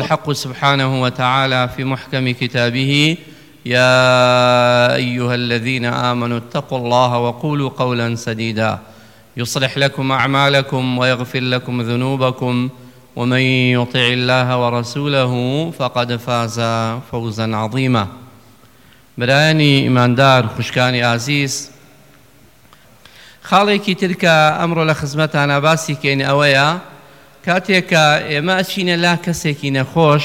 الحق سبحانه وتعالى في محكم كتابه: يا أيها الذين آمنوا اتقوا الله وقولوا قولا سديدا يصلح لكم أعمالكم ويغفر لكم ذنوبكم ومن يطع الله ورسوله فقد فاز فوزا عظيما. برایانی ئیماندار خوشکانی ئازیز، خاڵێکی ترکە ئەمڕۆ لە خزمەتانە باسی کەین ئەوەیە کاتێککە ئێمە ئەچینە لا کەسێکی نەخۆش،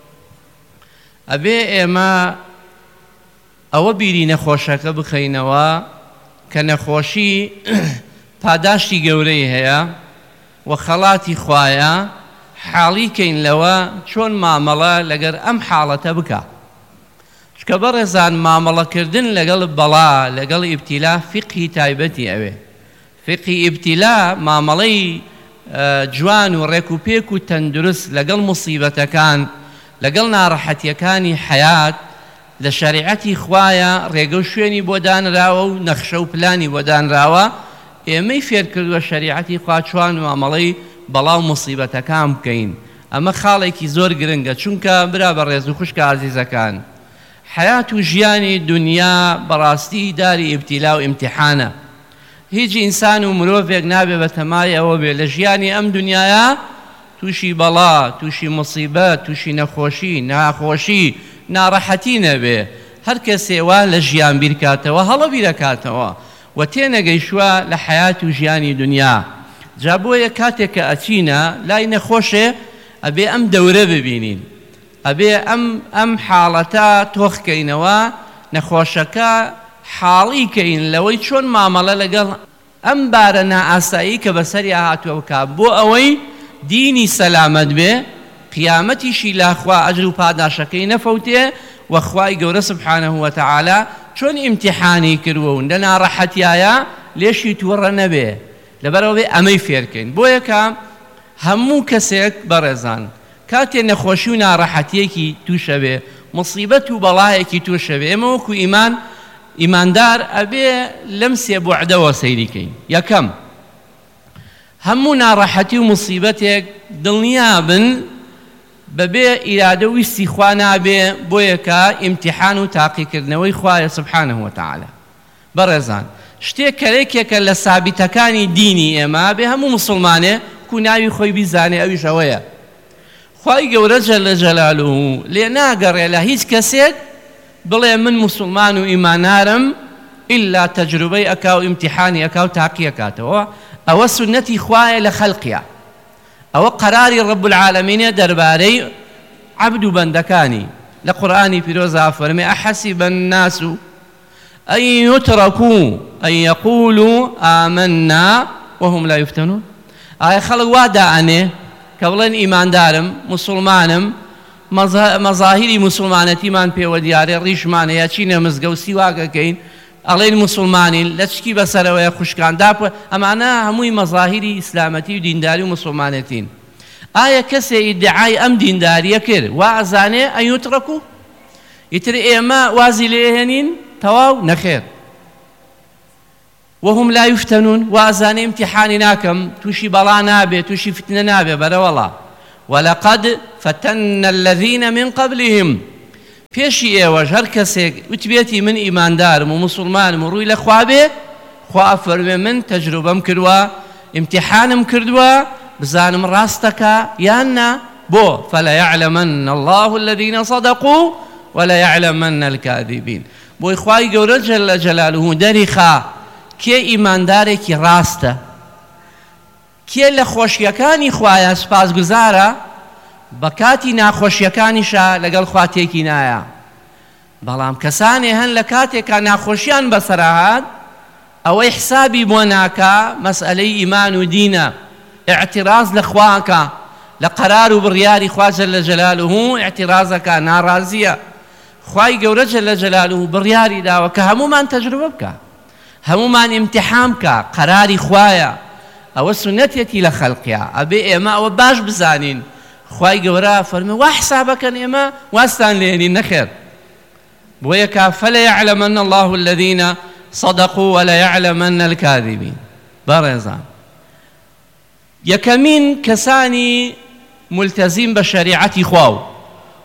ئەبێ ئێمە ئەوە بیری نەخۆشەکە بخەینەوە کە نەخۆشی پاداشتی گەورەی هەیە و خەڵاتی خوایە، حاڵی کەین لەوە چۆن مامەڵە لەگەر ئەم حاڵەتە بکە. چکە بەڕێزان مامەڵەکردن لەگەڵ بەڵا لەگەڵ ئیبتیلا فقهی تایبەتی ئەوێ. فقهی ئیبتیلا مامەڵەی جوان و ڕێک و پێک و تەندروست لەگەڵ موسیبەتەکان لەگەڵ ناڕەحەتیەکانی حەیات لە شەریعەتی خوایە ڕێگە و شوێنی بۆ دانراوە و نەخشە و پلانی بۆ دانراوە. ئێمەی فێر کردووە شەریعەتی خوا چوان و مامەڵەی بەڵا و موسیبەتەکان بکەین. ئەمە خاڵێکی زۆر گرنگە، چونکە برا بە ڕێز و خوشکە عەزیزەکان، حیات و ژیانی دنیا بەڕاستی داری ئیبتیلا و ئیمتیحانە. هیچ ئینسان و مرۆڤێک نابێ بە تەمای ئەوە بێ لە ژیانی ئەم دنیاە تووشی بەڵا، تووشی موسیبەت، تووشی نەخۆشی، ناخۆشی، ناڕەحەتی نەبێ. هەر کەسێ وا لە ژیان بیرکاتەوە هەڵە بیرەکاتەوە و تێنەگەیشتووە لە حیات و ژیانی دنیا. جا بۆیە کاتێک کە ئەچینە لای نەخۆشێ ئەبێ ئەم دەورە ببینین، ئەبێ ئەم حاڵەتە تۆخکەینەوە، نەخۆشەکە حاڵی کەین لەوەی چۆن مامەڵە لەگەڵ ئەم بارە نائاسایی کە بەسەری هاتووە بکە، بۆ ئەوەی دینی سەلامەت بێ، قیامەتیشی لاخوا ئەجر و پاداشەکەی نەفەوتێ و خوای گەورە سبحانه وتعالى چۆن ئیمتیحانی کردوون لە ناڕەحەتیایە لێشی تووڕە نەبێ. لەبەرەوەی ئەمەی فێرکەین. بۆیە کە هەموو کەسێک بەڕێزان کاتێ نەخۆشی و ناڕەحەتیەکی تووشە بێ، موسیبەت و بەڵایەکی تووشە بێ، ئێمە وەکو ئیماندار ئەبێ لەم سێ بوعدەوە سەیریکەین. یەکەم، هەموو ناڕەحەتی و موسیبەتێک دڵنیا بن بەبێ ئیرادە و ویستی خوا نابێ، بۆیە کە ئیمتیحان و تاقیکردنەوەی خوایە سبحانه وتعالى. بەڕێزان شتێک کەرێکێکە لە سابیتەکانی دینی ئێمە بێ هەموو مسلمانێ کو ناوی خۆی بیزانێ، ئەویش ئەوەیە خوای گەورە جەل جەلالوهو لێ ناگەڕێ لە هیچ کەسێک بڵێ من مسلمان و ئیمانارم ئیلا تەجروبەی ئەکا و ئیمتیحانی ئەکا و تاقی ئەکاتەوە. ئەوە سونەتی خوایە لە خەڵقیە، ئەوە قەراری ڕەب العالەمینە دەربارەی عەبد و بەندەکانی. لە قورئانی پیرۆزە فەرمێ: ئەحەسیبە الناس أن يتركوا أن يقولوا آمنا وهم لا يفتنون. ئایا خەڵک وا دائەنێ کە بڵێن ئیماندارم، مسلمانم، مەظاهیری مسلمانەتیمان پێوە دیارێ، ڕیشمان هەیە، چینە مزگە و سیواگەکەین، ئەڵێن مسلمانین، لە چکی بەسەرەوەیە خوشکان داپە، ئەمانە هەمووی مەظاهیری ئیسلامەتی و دینداری و مسلمانەتین. ئایا کەسێ ئیدعای ئەم دینداریە کرد وا ئەزانێ ئەن یوترەکو؟ ئیتر ئێمە وازی لێهێنین تەواو؟ نەخێر. وهم لا يفتنون، وازانێ امتحانی ناکەم، تووشی بەڵا نابێ، تووشی فتنە نابێ. بەرەوەڵا ولقد فتنا الذين من قبلهم، پێشی ئێوەش هەر کەسێک وتبێتی من ئیماندارم و مسلمانم و ڕووی لە خوا بێ، خوا فەرمێ من تەجروبەم کردووە، ئیمتیحانم کردووە، بزانم ڕاستەکە یان نا. بۆ فليعلمن الله الذين صدقوا وليعلمن الكاذبين. بۆی خوای گەورە جەل جەلالوهو دەریخا کێ ئیماندارێکی ڕاستە، کێ لە خۆشیەکانی خوایە سپاسگوزارە، بە کاتی ناخۆشیەکانیشە لەگەڵ خوا تێکی نایە. بەڵام کەسانێ هەن لە کاتێکا ناخۆشیان بەسەرهات ئەوەی حسابی بۆ ناکا مەسئلەی ئیمان و دینە، ئیعتیراز لە خواکە، لە قەرار و بڕیاری خوا جەل جەلالوهو ئیعتیرازەکە، ناڕازیە. خوای گەورە جەل جەلالوهو بڕیاری داوە کە هەمومان تەجروبە بکە، هەمومان ئیمتیحان بکە، قەراری خوایە، ئەوە سونەتێتی لە خەڵقیە. ئەبێ ئێمە ئەوە باش بزانین. خوای گەورە فەرمێ وا حسابەکەن ئێمە واستان لێنین، نەخێر. بۆیە کە فەلەیەعلەمەن الله الذین صدقوا ولەیەعلەمەن الكاذبین. بەڕێزان یەکەمین کەسانی ملتەزیم بە شەریعەتی خوا و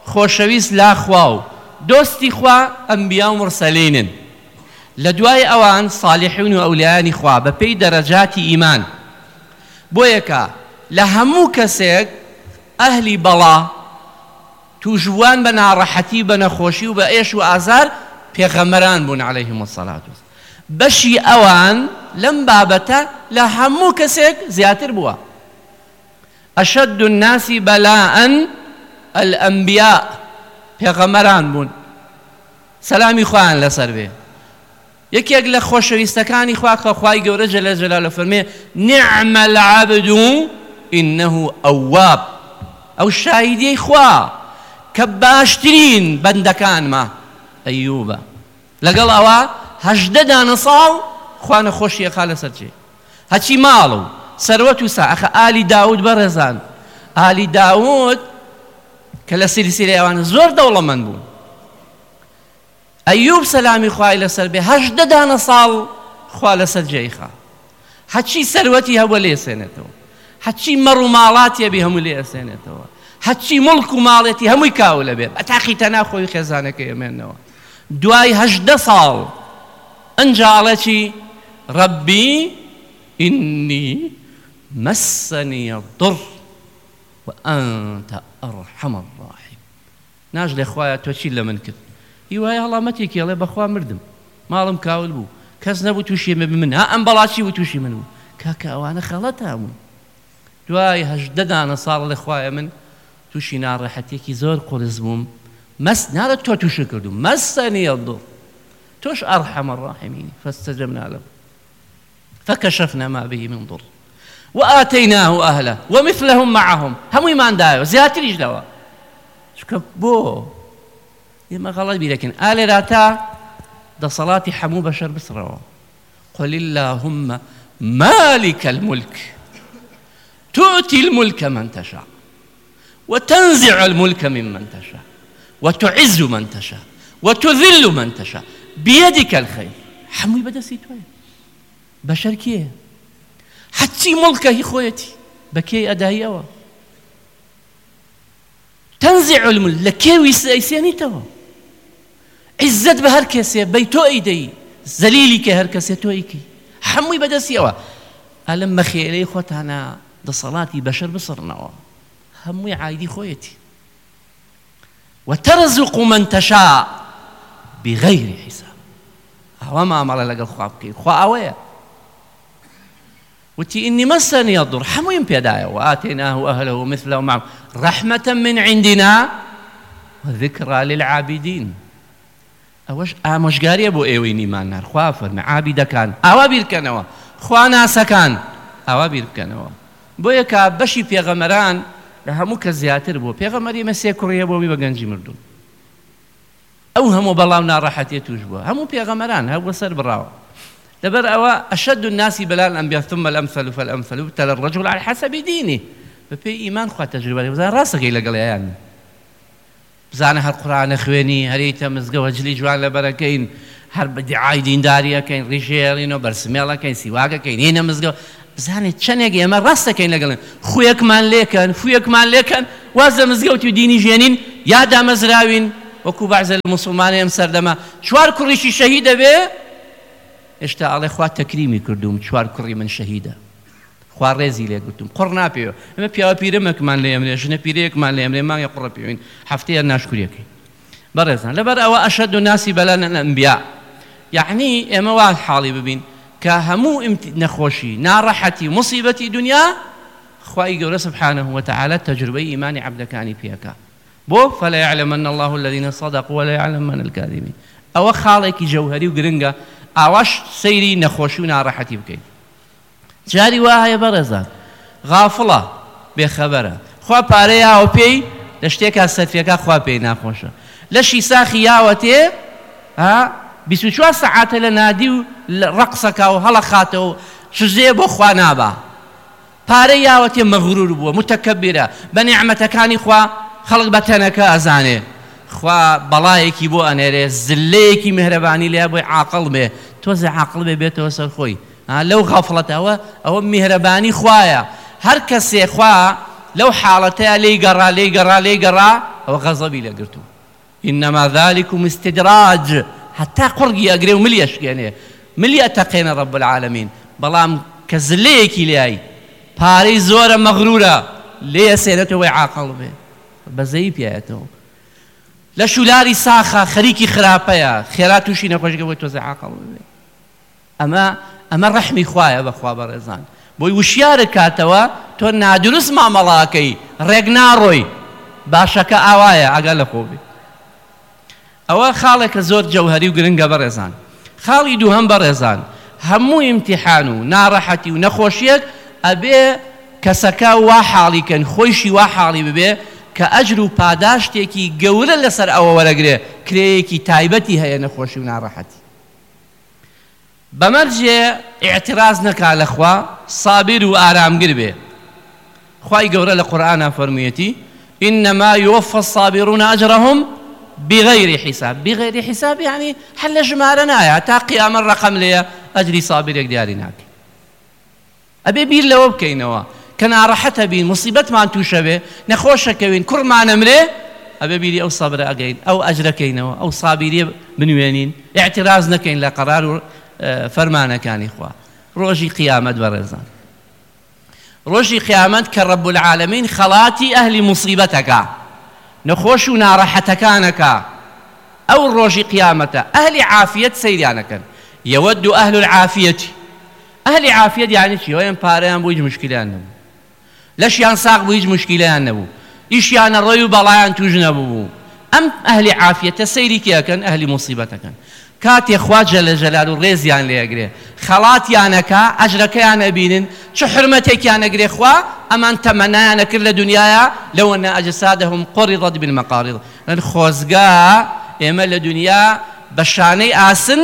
خۆشەویست لا خوا و دۆستی خوا ئەنبیا و مرسەلینن لە دوای ئەوان ساڵحین و ئەولیانی خوا بە پێی دەرەجاتی ئیمان بۆیەکە لە هەموو کەسێک ئەهلی بەڵا توژوان بە ناڕەحەتی بە نەخۆشی و بە ئێش و ئازار پێغەمبەران بوون عەلەیهیم السەڵات بەشی ئەوان لەم بابەتە لە هەموو کەسێک زیاتر بووە ئەشەد الناسی بەلاء الأنبیاء پێغەمبەران بوون سەلامی خوایان لەسەر بێ یەکێک لە خۆشەویستەکانی خوا کە خوای گەورە جەلە جەلالە فەرمێ نعم العبد إنه ئەواب ئەو شاهیدەی خوا کە باشترین بەندەکانمە ئەیوبە لەگەڵ ئەوە 18 دانە ساڵ خوا نەخۆشیە خا لەسەر جێ هەچی ماڵ و سەروەت و ئەخە ئالی داود بەڕێزان ئالی داود کە لە سیلسیلەی ئەوانە زۆر دەوڵەمەند بوون ئەیوب سەلامی خوای لەسەر بێ 18 دانە ساڵ خوا لەسەر جێی خا هەچی سەروەتی هەبووە لێ سێنێتەوە هەچی مەڕ و ماڵاتی هەبی هەموو لێ ئەسێنێتەوە هەچی مڵک و ماڵێتی هەمووی کاو لەبێ بەتاقی تەنها خۆی خێزانەکەی ئەمێنەوە دوای 18 ساڵ ئەنجاڵێکی ربي إني مسني الضر وأنت أرحم الراحمين ناجل إخوايا توشي لمن كذب هیوای هەڵامەتێکی ئەڵێ بەخوا مردم ماڵم کاول بوو کەس نەبوو تووشی من ها ئەم بەڵاچی بوو تووشی من بوو کاکە ئەوانە خەڵەت هەموو دوای 18 دانە ساڵ لە خوایە من تووشی ناڕەحەتێکی زۆر قورس بووم نارە تۆ تووشە کردوم مەسەنی الضر تۆش ئەرحەم الراحمین فاستجبنا له فكشفنا ما به من ضر وآتيناه أهله ومثلهم معهم هەموویمان دایەوە زیاتریش لەوە چکە بۆ ئێمە غەڵەت بیرەکەین ئالێراتا دەسەڵاتی هەموو بەشەر بسڕەوە قل اللهم مالك الملك تؤتي الملك من تشاء وتنزع الملك ممن تشاء وتعز من تشاء وتذل من تشاء بيدك الخير هەمووی بەدەستی تۆیە بەشەر کێیە هەچی مڵکە هی خۆیەتی بە کێی ئەداییەوە تنزع الملك لە کێوی ئەیسێنیتەوە عزت بە هەر کەسێ بەی تۆ ئەیدەی زەلیلی کە هەر کەسێ تۆ ئەیکەی هەمووی بەدەستیەوە ئەلەم بەخێلەی خۆتانە دەسەڵاتی بەشەر بسڕنەوە هەمووی عایدی خۆیەتی وترزق من تشاء بغير حساب ئەوە مامەڵە لەگەڵ خوا بکەیت خوا ئەوەیە وتي إني مسني الضر هەموویم پێدایە وآتيناه أهله ومثله معه رحمة من عندنا وذكرى للعابدين ئەوەش ئامۆژگاریە بۆ ئێوەی نیماننار خوا فەرمێ عابیدەکان ئاوا بیرکەنەوە خوا ناسەکان ئاوا بیرکەنەوە بۆیە کە بەشی پێغەمبەران لە هەموو کە زیاتر بوو پێغەمبەری ئێمە 3 کوڕیە بۆمی بە گەنجی مردوون ئەو هەموو بەڵام ناڕەحەتیە توش بووە هەموو پێغەمبەران هەبووە سەر بڕاوە لەبەر ئەوە أشد الناس بلاء الأنبياء ثم الأمثل فالأمثل ابتلى الرجل على حسب دينه بەپێی ئیمان خوا تەجروبە بزانە ڕاستەکەی لەگەڵیان بزانە هەر قورئانە خوێنی هەریتە مزگەوت جلی جوان لەبەرەکەین هەر بەدیعای دینداریەکەین ڕیژێڵینەوە بەرسمێڵەکەین سیواگەکەین هێنە مزگەوت بزانێت چەندێک ئێمە ڕاستەکەین لەگەڵن خوێکمان لێکەن فویەکمان لێکەن واز لە مزگەوتی و دینی ژێنین یا دامەزراوین وەکو بەعزە لە موسڵمانە ئەم سەردەما 4 کوڕیشی شەهید دەبێ ئێشتا ئەڵێ خوا تەکریمی کردوم 4 کوڕی من شەهیدە خوا ڕێزی لێ گرتوم قڕ ناپێوە ئەمە پیاوە پیرەمەکمان لێ ئەمرێ ژنە پیرەیەکمان لێ ئەمرێ مانگە قوڕە پێوین هەفتەیە ناشکوریەکەی بەڕێزان لەبەر ئەوە ئەشەد الناس بەلاء الأنبیاء یعنی ئێمە وا حاڵی ببین کە هەموو نەخۆشی ناڕەحەتی مصیبەتی دنیا خوای گەورە سبحانه وتعالى تەجروبەی ئیمانی عەبدەکانی پێکا بۆ فلا يعلمن الله الذين صدقوا ولا يعلمن الكاذبين ئەوە خاڵێکی جەوهەری و گرنگە ئاواش سەیری نەخۆشی و ناڕەحەتی بکەین جاری وایە بەڕێزان غافڵە بێخەبەرە خوا پارەی یاوە پێی لە شتێکا سەرفیەکە خوا پێی ناخۆشە لەشی ساخی یاوە تێ 24 سەعاتە لە نادی و ڕەقسەکە و هەڵە خاتەوە شزێ بۆ خوا نابا پارەی یاوە تێ مەغرور بووە متەکەبیرە بە نیعمەتەکانی خوا خەڵک بە تەنەکە ئەزانێ خوا بەڵایەکی بۆ ئەنێرێ زلەیەکی میهرەبانی لێ بۆی عاقڵ بێ تۆزە عاقڵ بێ بێتەوە سەر خۆی لەو غەفڵەتەوە ئەوە میهرەبانی خوایە هەر کەسێ خوا لەو حاڵەتەیە لێی گەڕا ئەوە غەزەبی لێگرتووە. إنما ذلكم استدراج حتى قرقي أقري وملي أشكيني ملي أتقين رب العالمين بلام كزليكي لي باري زورة مغرورة لي سينته وعاقل به بزي بياته لشولاري ساخة خريكي خرابيا خيراتو شي نخوش قوي توزي عاقل به أما رحمي خوايا بخوا برزان بوي وشيار كاتوا تو نادرس ما ملاكي ريغناروي باشكا آوايا أقال خوبي ئەوە خاڵێکە زۆر جەوهەری و گرنگە بەڕێزان. خاڵی دووهەم بەڕێزان هەموو ئیمتیحان و ناڕەحەتی و نەخۆشیەک ئەبێ کەسەکە وا حاڵیکەن خۆیشی وا حاڵی ببێ کە ئەجر و پاداشتێکی گەورە لەسەر ئەوە وەرەگرێ کرێیەکی تایبەتی هەیە نەخۆشی و ناڕەحەتی. بەمەرجێ ئیعتراز نەکا لەخوا سابر و ئارامگر بێ. خوای گەورە لە قورئانە فەرموویەتی إنما يوفى الصابرون أجرهم بغير حساب. بغير حساب يعني حل جمارنا يا تا قيام الرقم ليا أجري صابر يقداري ناك أبي بير لو بكينوا كان راحتها بين مصيبة ما أنتو شبه نخوش كوين كل ما نمره أبي بيري أو صبر أجين أو أجر كينوا أو صابري بنوانين اعتراض نكين لقرار فرمانا كان إخوة روجي قيامة برزان روجي قيامة كرب العالمين خلاتي أهل مصيبتك نخوش نارحتكانك أو الروج قيامته أهل عافية سيرانك يود أهل العافية أهل عافية يعني شيء وين باريان بويج مشكلة نبو ليش ينساق بويج مشكلة نبو إيش يعني الريو بلايان توجنبو أم أهل عافية سيرك يا كان أهل مصيبتك كات يا خوات جل جلاله الريز يعني ليقري خلات يانك أجرك يعني بينن شو حرمتك يعني قري خوا أما أنت منانا كل دنيايا لو أن أجسادهم قرضت بالمقارض لأن خوزقا إمال دنيا بشاني آسن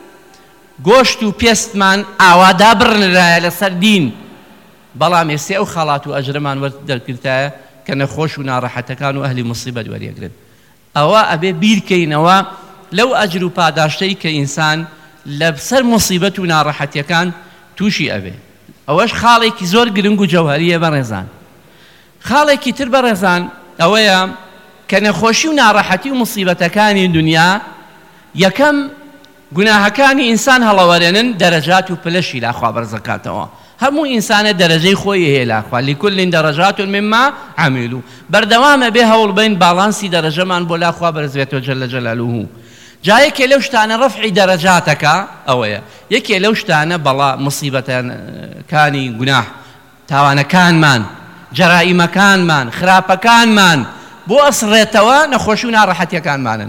قوشتو بيستمان آوادا برن لسر دين بلا ميسي أو خلات وأجرمان ورد كرتايا كان خوش ونارحة كانوا أهل مصيبة وريا قرن أوا أبي بير كينوا لو أجر پاداشتي كإنسان لبسر مصيبة ونارحة كان توشي أبي أوش خالك زور قرنقو جوهرية برزان خالك تر برزان أويا كان خوشي ونارحتي ومصيبة كان الدنيا يكم قناها كان إنسان هلورينن درجات بلشي لأخوة برزكاته همو إنسان درجي خويه لأخوة لكل درجات مما عملوا بردوام بها والبين بالانسي درجة من بولا أخوة برزويته جل جلاله جايك لو شتانا رفع درجاتك أويا يكي لو شتانا بلا مصيبة كاني قناح تاوانا كان مان جرائم كان مان خراب كان مان بو أصريتوا نخوشونا راحتي كان مانا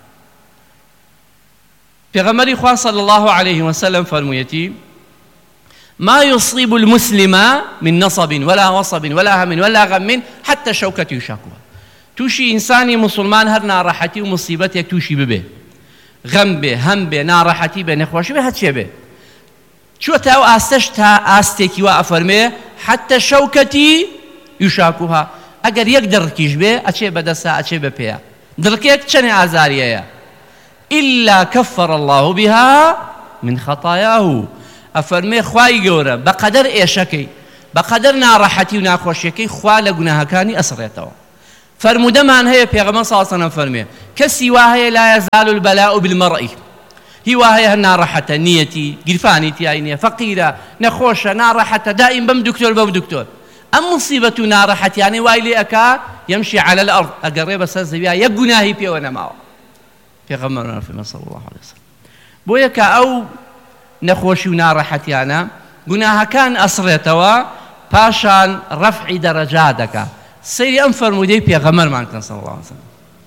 في غمري خواه صلى الله عليه وسلم فرميتي ما يصيب المسلم من نصب ولا وصب ولا هم ولا غم حتى شوكة يشاكوها توشي إنساني مسلمان هر ناراحتي ومصيبتك توشي ببه غم به هم به ناراحتي به نخوشي به هاتشي به شو تاو آستش تا آستيكي وأفرمي حتى شوكتي يشاكوها اگر يقدر كيش به أتشي بدسا أتشي ببيا دركيك چني آزاريا إلا كفر الله بها من خطاياه أفرمي خواي قورة بقدر إيشكي بقدر ناراحتي وناخوشيكي خوا لقناها أسريتوا فرمودمان هي پیغمبر صلى الله عليه وسلم فرمي كسي واهي لا يزال البلاء بالمرء هي واهي ناراحة نيتي قرفانيتي عينية فقيرة نخوشة ناراحة دائم بم دكتور أم مصيبة ناراحة يعني وايلي أكا يمشي على الأرض أقرب سازبيا يقناهي بي ونماو پیغمبر صلى الله عليه وسلم بويكا أو نخوشي وناراحة يعني قناها كان أسريتوا باشان رفع درجاتك سيري أم فرمودي بيغمر معك صلى الله عليه وسلم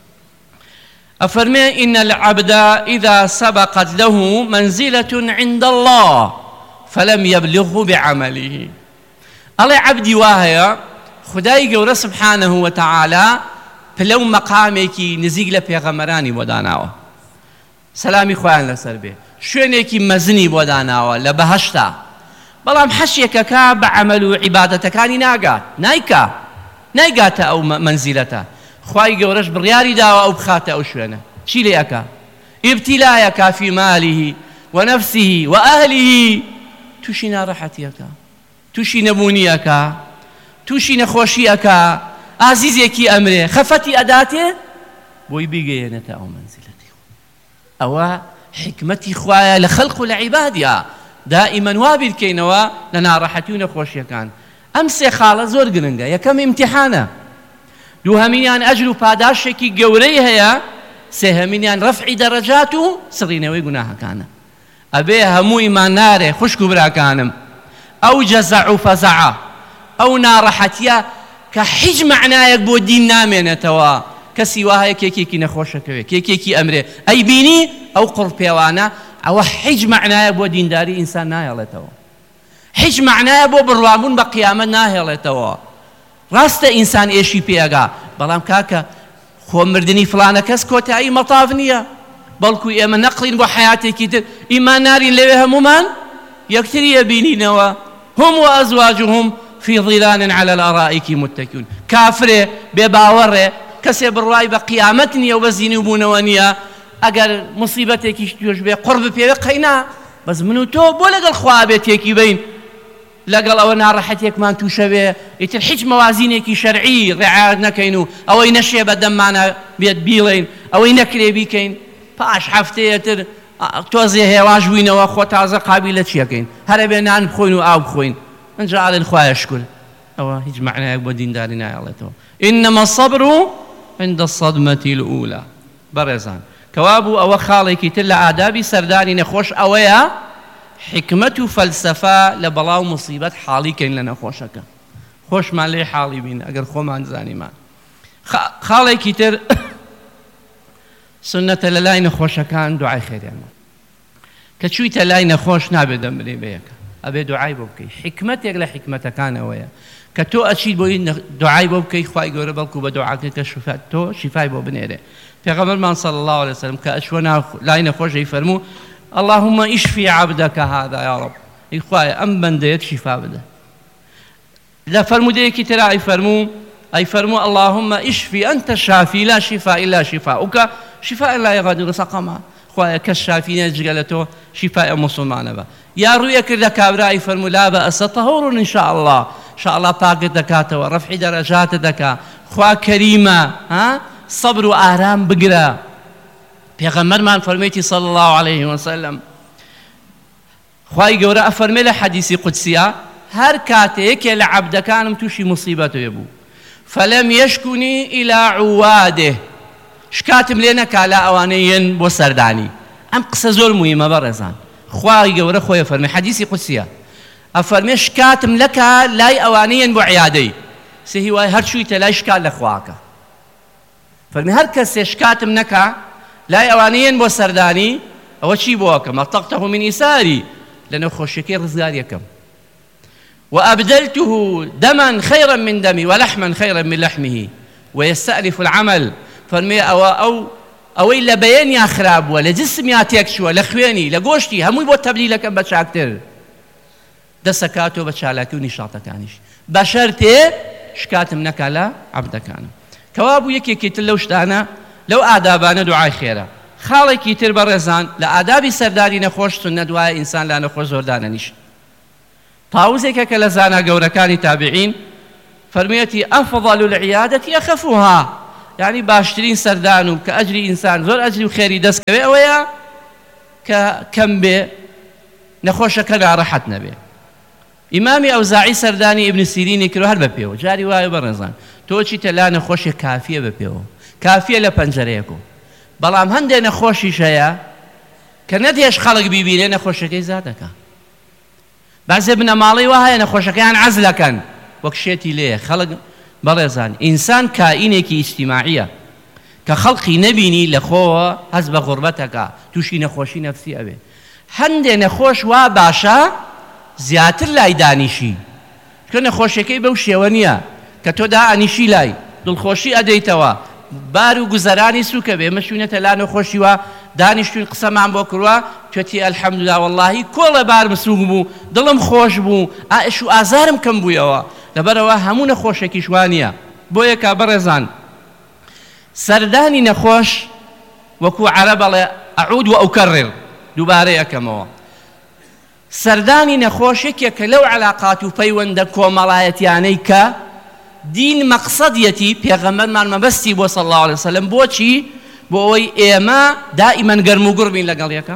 أفرمي إن العبد إذا سبقت له منزلة عند الله فلم يبلغه بعمله الله عبدي واهيا خداي قول سبحانه وتعالى فلو مقامك نزيق لبيغمراني بوداناوه سلامي خوان لسربي شوينيكي مزني بوداناوه لبهشتا بلام حشيك بعمل عبادتك كاني نايقات أو منزلته خواهي قورش برياري داوة أو بخاته أو شوينه شي ليأكا ابتلايك في ماله ونفسه وأهله توشي نارحتيك توشي نبونيك تووشی نەخۆشی ئەکا ئازیزێکی ئەمرێ خەفەتی ئەداتێ بۆی بیگەیەنێتە ئەو مەنزیلەتی ئەوە حکمەتی خوایە لە خەڵق و لە عیبادیە دائیمەن وا بیرکەینەوە لە ناڕەحەتی و نەخۆشیەکان ئەم سێ خاڵە زۆر گرنگە یەکەم ئیمتیحانە دووهەمینیان ئەجر و پاداشێکی گەورەی هەیە سێهەمینیان ڕەفعی دەرەجات و سڕینەوەی گوناهەکانە ئەبێ هەموو ئیمان نارێ خوشک و براکانم ئەو جەزع و فەزەعە ئەو ناڕەحەتیە کە هیچ معنایەک بۆ دین نامێنێتەوە کەسی وایە کێکێکی نەخۆشەکەوێ کێکێکی ئەمرێ ئەی بینی ئەو قڕپێوانە ئەوە هیچ معنایە بۆ دینداری ئینسان ناهێڵێتەوە هیچ معنایە بۆ بڕوابوون بە قیامەت ناهێڵێتەوە ڕاستە ئینسان ئێشی پێگا بەڵام کاکە خۆمردنی فلانە کەس کۆتایی مەتاف نییە بەڵکو ئێمە نەقڵین بۆ حیاتێکی تر ئیمان نارین لەوێ هەمومان یەکتری ئەبینینەوە هم وأزواجهم في ظلال على الأرائك متكئون كافر بباور كسي برواي بقيامت نية وبزيني وبونەوە نییە ئەگەر مصیبەتێکیش توێش بێ قڕب پێوێ قەینا بەس من و تۆ بۆ لەگەڵ خوا بێتێکی بین لەگەڵ ئەوە ناڕەحەتێکمان تووشەوێ ئیتر هیچ مەوازینێکی شەرعی ڕێعایەت نەکەین و ئەوەی نەشێ بە دەممانە بێت بیڵێین ئەوەی نەکرێ بیکەین پاش هەفتەیەتر تۆزێ هێواش بووینەوە خۆ تازە قابلە چیەکەین هەرە بێ نان بخۆین و ئاو بخۆین ئەنجا ئاڵێن خوایە شکر ئەوە هیچ معنایەک بۆ دینداری نایەڵێتەوە إنما الصبر عند الصدمة الأولى بەڕێزان کەوابوو ئەوە خاڵێکی تر لە ئادابی سەردانی نەخۆش ئەوەیە حکمت و فەلسەفە لە بەڵاو مصیبەت حاڵیکەین لە نەخۆشەکە خۆشمان لێ حاڵی بین ئەگەر خۆمان زانیمان خاڵێکی تر سنەتە لە لای نەخۆشەکان دوعای خێریانمان کە چوویتە لای نەخۆش نابێت دەمرێ بەیەکە ئەبێ دوعای بۆ بکەی حکمەتێک لە حکمەتەکانەوەیە کە تۆ ئەچیت بۆی دوعای بۆ بکەی خوای گەورە بەڵکو بە دوعاکە کە تۆ شیفای بۆ بنێرێ پێغەمبەرمان صلی الله عليه وسلم کە ئەچوە لای نەخۆش فەرموو اللهم اشفي عبدك هذا يا رب إخوائي أم بنديت شفاء بده لا فرمو ديكي ترى أي فرمو اللهم اشفي أنت الشافي لا شفاء إلا شفاءك شفاء لا يغادر سقما إخوائي كالشافي نجلته شفاء مسلمان با يا رويك الذكابرا أي فرمو لا بأس طهور إن شاء الله إن شاء الله باق دكاته ورفع درجات دكا خوا كريمة ها صبر وآرام بقرا پێغەمبەرمان فەرمێتی صلی الله عليه وسلم خوای گەورە ئەفەرمێ لە حەدیسی قودسیە هەر کاتێکێ لە عەبدەکانم تووشی موسیبەتێ بوو فەلەم یەشکونی إلى عوادێ شکاتم لێ نەکا لە ئەوانەیەن بۆ سەردانی ئەم قسە زۆر موهیمە بەڕێزان خوای گەورە خۆی فەرمێ حەدیسی قودسیە ئەفەرمێ شکاتم لەکا لای ئەوانەیەن بۆ عیادەی سێ وای هەر چوویتە لای شکات لە خواکە فەرمێ هەر کەسێ شکاتم نەکا لا ئەوانەیەن بۆ سەردانی ئەوە چی بۆکەم ئەتەقتەه من ئیساری لە نەخۆشیەکەی ڕزگار یەکەم وأبدلته دما خيرا من دمي ولحما خيرا من لحمه ويستأنف العمل فەرمێ ئەوەی لە بەیەنیا خراپ بووە لە جسمیا تێک چووە لە خوێنی لە گۆشتی هەمووی بۆ تەبدیلەکەم بە چاکتر دەسەکاتەوە بە چالاکی و نیشاڵەکانیش بە شەرتێ شکاتم نەکا لە عەبدەکانم کەوا بوو یەکێکی تر لەو شتانە لەو ئادابانە دوعای خێرە خاڵێکی تر بەڕێزان لە ئادابی سەردانی نەخۆش سنە دوایە ئینسان لا نەخۆش زۆر دانەنیش تاوزێکە کە لە زانا گەورەکانی تابعین فەرمێتی ئەفضل العیادة ئەخەفوها یعنی باشترین سەردان و کە ئەجری ئینسان زۆر ئەجری و خێری دەستکەوێ ئەوەیە کە کەم بێ نەخۆشەکە ناڕەحەت نەبێ ئیمامی ئەوزاعی سەردانی ئیبن سیرینی کرد هەر بە پێوە جاری وایە بەڕێزان تۆ چیتە لا نەخۆشێک کافیە بە پێوە کافیە لە پەنجەرەیەک بەڵام هەندێک نەخۆشیش هەیە کە نەدێش خەڵک بیبینێ نەخۆشەکەی زیادەکە بەعزێ بنەماڵەی وا هەیە نەخۆشەکەیان عەزلەکەن وەک شێتی لێیە خەڵک بەڕێزان ئینسان کائینێکی ئیجتیماعیە کە خەڵقی نەبینی لە خۆوە هەز بە غوربەتەکە تووشی نەخۆشی نەفسی ئەوێ هەندێک نەخۆش وا باشە زیاتر لای دانیشی کە نەخۆشیەکەی بەو شێوە نییە کە تۆ دائەنیشی لای دڵخۆشی ئەدەیتەوە بار و گوزەرانی سوکە بێ مەشوونەتە لا نەخۆشی وە دانیشتوین قسەمان بۆ کڕوە توێتی ئەلحەمدوللا وەڵڵاهی کۆڵە بارم سووک بوو دڵم خۆش بوو ئائش و ئازارم کەم بوویەوە لەبەرەوە هەموو نەخۆشێکیش وانە بۆ یەکە بەڕێزان سەردانی نەخۆش وەکو عەرەب بەڵێ ئەعود و ئەوکەڕر دووبارە یەکەمەوە سەردانی نەخۆش یەکێکە لەو عەلاقات و پەیوەندە کۆمەڵایەتیانەی کە دین مەقسەدیەتی پێغەمبەرمان مەبەستی بۆ صلی الله عليه وسلم بۆچی بۆ ئەوەی ئێمە دائیمەن گەرم و گوڕ بین لەگەڵ یەکە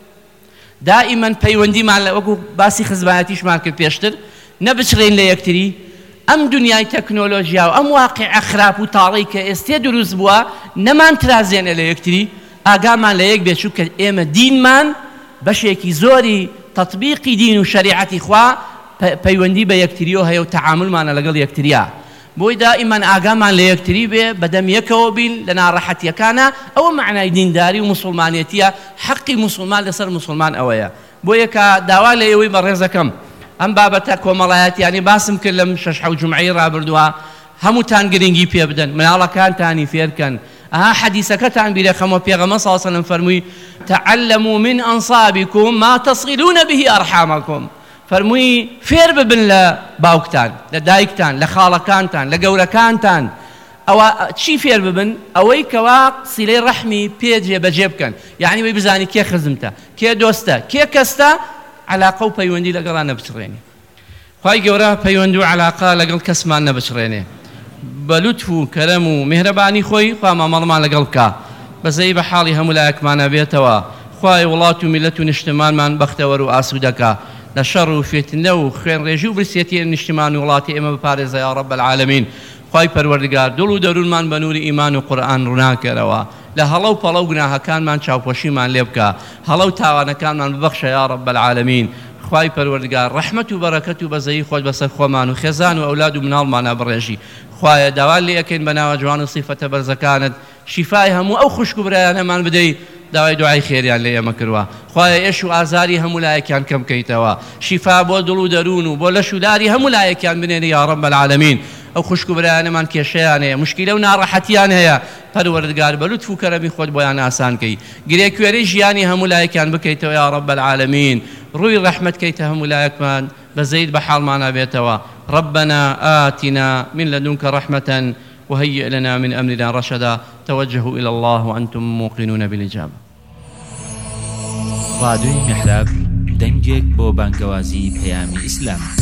دائیمەن پەیوەندیمان لە وەکو باسی خزمەتیشمان کرد پێشتر نەبچڕین لە یەکتری ئەم دنیای تەکنۆلۆژیا و ئەم واقعە خراپ و تاڵی کە ئێستا دروست بووە نەمان ترازێنە لە یەکتری ئاگامان لە یەک بێت کە ئێمە دینمان بەشێکی زۆری تەطبیقی دین و شەریعەتی خوا پەیوەندی بە یەکتریەوە هەیە و تەعاملمانە لەگەڵ یەکتریە بۆی دائیمەن ئاگامان لە یەکتری بێ بەدەم یەکەوە بین لە ناڕەحەتیەکانە ئەوە معنای دینداری و موسڵمانیەتیە حەقی موسڵمان لەسەر موسڵمان ئەوەیە بۆ یەکە داوا لە ئێوەی بەڕێزەکەم ئەم بابەتە کۆمەڵایەتیانی باسم کرد لەم شەش حەوت جومعەی ڕابردووە هەمووتان گرنگی پێ بدەن مناڵەکانتانی فێرکەن ئەها حەدیسەکەتان بیرەخەمەوە پێغەمبەر صلی الله علیه وسلم فەرمووی تعلموا من أنصابكم ما تصلون به أرحامكم فەرمووی فێر ببن لە باوکتان لە دایکتان لە خاڵەکانتان لە گەورەکانتان ئەوە چی فێر ببن ئەوەی کەوا سیلەی ڕەحمی پێ جێبەجێ بکەن یعنی وەی بزانی کێ خزمتە کێ دۆستە کێ کەستە علاقە و پەیوەندی لەگەڵان نەبچڕێنێ خوای گەورە پەیوەندی و علاقە لەگەڵ کەسمان نەبچڕێنێ بە لوتف و کەرەم و میهرەبانی خۆی خوا مامەڵمان لەگەڵ بکە بەزەی بە حاڵی هەموو لایەکمانە بێتەوە خوای وڵات و میلەت و نیشتمانمان بەختەوەر و ئاسوودەکە لە شەڕ و فێتنە و خوێنڕێژی و برسێتی نیشتمان و وڵاتی ئێمە بپارێزە یا رب العالمین خوای پەروەردگار دڵ و دەروونمان بە نووری ئیمان و قورئان ڕووناکەرەوە لە هەڵە و پەڵە و گوناهەکانمان چاوپۆشیمان لێ بکە هەڵە و تاوانەکانمان ببەخشە یا رب العالمین خوای پەروەردگار ڕەحمەت و بەرەکەت و بەزەیی خۆت بەسەر خۆمان و خێزان و ئەولاد و مناڵمانە بڕێژی خوایە داوا لێ ئەکەین بە ناوە جوان و سیفەتە بەرزەکانت شیفای هەموو ئەو خوشک و برایانەمان بدەیت داوای دوعای خێریان لێ ئێمە کردووە خوایە ئێش و ئازاری هەموو لایەکیان کەم بکەیتەوە شیفا بۆ دڵ و دەروون و بۆ لەش و داری هەموو لایەکیان بنێنە یا رب العالمین ئەو خوشک و برایانەمان کێشەیان هەیە مشکلە و ناڕەحەتیان هەیە پەروەردگار بە لوتف و کەرەمی خۆت بۆیان ئاسان کەی گرێکوێرەی ژیانی هەموو لایەکیان بکەیتەوە یا رب العالمین ڕووی ڕەحمەت کەیتە هەموو لایەکمان بەزەید بە حاڵمانە بێتەوە ربنا آتنا من لدنك رحمة وهيئ لنا من أمرنا رشدا توجهوا إلى الله وأنتم موقنون بالإجابة راديو محراب دەنگێک بۆ بانگەوازی پەیامی ئیسلام